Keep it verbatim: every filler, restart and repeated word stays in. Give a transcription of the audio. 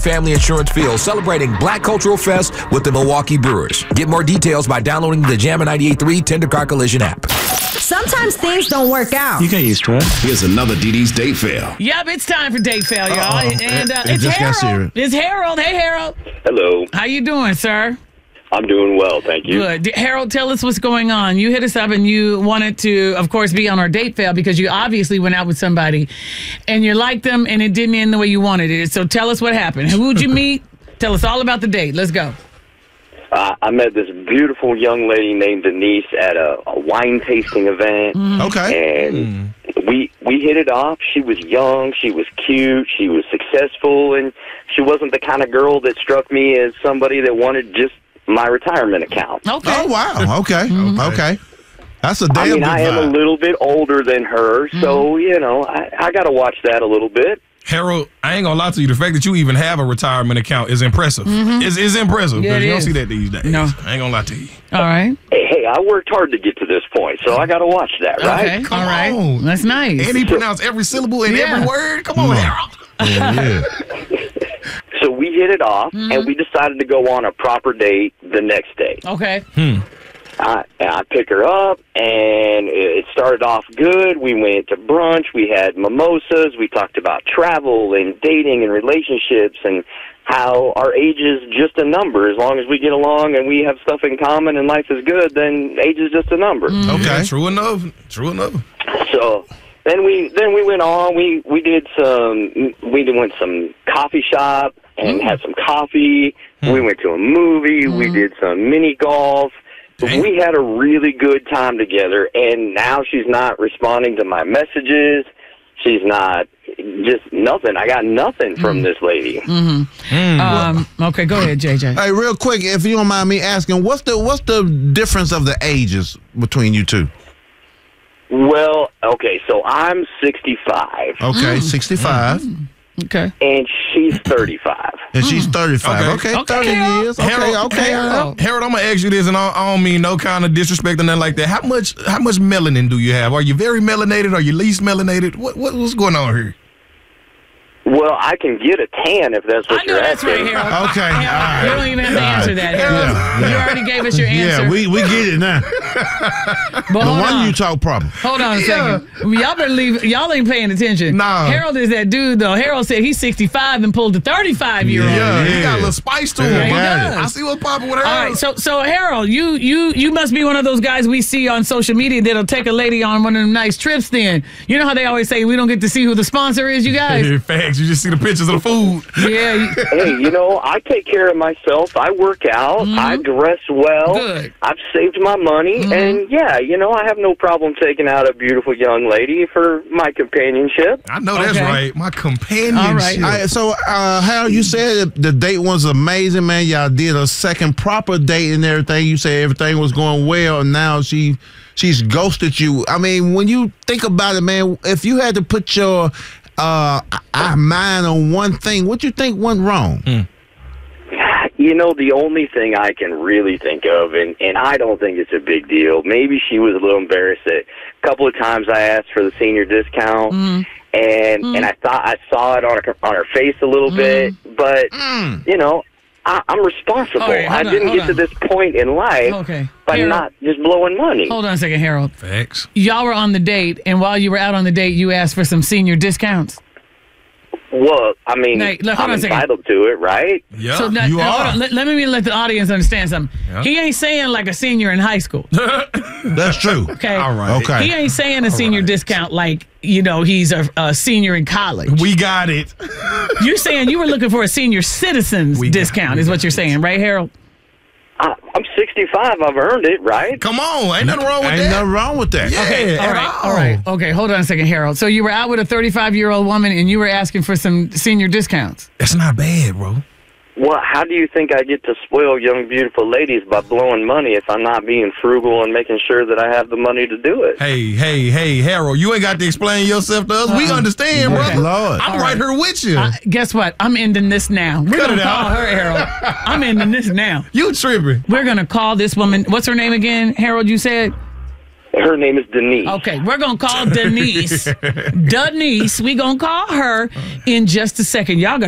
Family Insurance Field celebrating Black Cultural Fest with the Milwaukee Brewers. Get more details by downloading the Jammin' ninety-eight point three Tender Car Collision app. Sometimes things don't work out. You can't use stress. Here's another D D's date fail. Yep, it's time for date fail, y'all. Uh-oh. And uh, It it's just got Harold. serious. It's Harold. Hey, Harold. Hello. How you doing, sir? I'm doing well, thank you. Good. D- Harold, tell us what's going on. You hit us up and you wanted to, of course, be on our date fail because you obviously went out with somebody and you liked them and it didn't end the way you wanted it. So tell us what happened. Who'd you meet? Tell us all about the date. Let's go. Uh, I met this beautiful young lady named Denise at a, a wine tasting event. Okay. And we we hit it off. She was young. She was cute. She was successful. And she wasn't the kind of girl that struck me as somebody that wanted just my retirement account. Okay. Oh, wow. Okay. Okay. That's a damn I mean, good I am vibe. a little bit older than her, so, you know, I, I got to watch that a little bit. Harold, I ain't gonna lie to you. The fact that you even have a retirement account is impressive. It's, it's impressive Yeah, because it you don't is. see that these days. No. I ain't gonna lie to you. All right. Hey, hey, I worked hard to get to this point, so I got to watch that, right? Okay. Come all right. on. That's nice. And he pronounced every syllable in Yeah. every word. Come on, Harold. Yeah, yeah. So we hit it off, and we decided to go on a proper date the next day. Okay. I, I pick her up, and it started off good. We went to brunch. We had mimosas. We talked about travel and dating and relationships and how our age is just a number. As long as we get along and we have stuff in common and life is good, then age is just a number. Okay. Yeah, true enough. True enough. So then we then we went on. We we did some. We went some coffee shop and had some coffee. We went to a movie. We did some mini golf. Dang. We had a really good time together, and now she's not responding to my messages. She's not, just nothing. I got nothing from this lady. Um, okay, go ahead, J J. Hey, real quick, if you don't mind me asking, what's the what's the difference of the ages between you two? Well, okay, so I'm sixty-five, Okay, sixty-five, Okay. and she's thirty-five. and she's thirty-five. Okay. Okay, Okay, thirty Harold. years. Okay, Harold, okay. Harold, Harold, I'm gonna ask you this, and I, I don't mean no kind of disrespect or nothing like that. How much, how much melanin do you have? Are you very melanated? Are you least melanated? What, what what's going on here? Well, I can get a tan if that's what I know you're that's asking. right, Harold. Okay, Harold, all right. You don't even have to All right. answer that, Harold. Yeah, You yeah. already gave us your answer. Yeah, we, we get it now. but The hold one on. you talk proper. Hold on a second. Y'all better leave. Y'all ain't paying attention. Nah. Harold is that dude, though. Harold said he's sixty-five and pulled a thirty-five-year-old. Yeah, he Yeah. got a little spice to Yeah, him. he got it. I see what's popping with Harold. All right, so so Harold, you you you must be one of those guys we see on social media that'll take a lady on one of them nice trips. Then you know how they always say we don't get to see who the sponsor is. You guys, In fact, you just see the pictures of the food. yeah. you- Hey, you know, I take care of myself. I work out. I dress well. Good. I've saved my money. And, yeah, you know, I have no problem taking out a beautiful young lady for my companionship. I know that's Okay. right. My companionship. All right. All right, so, uh, Harold, you said the date was amazing, man. Y'all did a second proper date and everything. You said everything was going well, and now she she's ghosted you. I mean, when you think about it, man, if you had to put your uh, eye- mind on one thing, what you think went wrong? You know, the only thing I can really think of, and, and I don't think it's a big deal, maybe she was a little embarrassed that a couple of times I asked for the senior discount, and and I thought I saw it on her, on her face a little bit, but, you know, I, I'm responsible. All right, I hold on, didn't hold get to on. this point in life Okay. by Harold, not just blowing money. hold on a second, Harold. Facts. Y'all were on the date, and while you were out on the date, you asked for some senior discounts. Well, I mean, Hey, look, hold I'm on a second. entitled to it, right? Yeah, So now- you now, hold are. on, Let, let me let the audience understand something. Yeah. He ain't saying like a senior in high school. That's true. Okay. All right. Okay. He ain't saying a senior discount like, you know, he's a, a senior in college. We got it. You're saying you were looking for a senior citizen's We got- discount we is got what you're saying, right, Harold? I, I'm sixty-five. I've earned it, right? Come on, ain't nothing wrong with Ain't that. nothing wrong with that. Yeah, Okay, all at right, all. all right. Okay, hold on a second, Harold. So you were out with a thirty-five-year-old woman and you were asking for some senior discounts. That's not bad, bro. Well, how do you think I get to spoil young, beautiful ladies by blowing money if I'm not being frugal and making sure that I have the money to do it? Hey, hey, hey, Harold, you ain't got to explain yourself to us. We Uh-uh. understand, Okay. brother. Lord. I'm All right right. here with you. Uh, guess what? I'm ending this now. We're Cut going to it call out. her, Harold. I'm ending this now. you tripping. We're going to call this woman. What's her name again, Harold, you said? Her name is Denise. Okay, we're going to call Denise. Denise, we're going to call her in just a second. Y'all got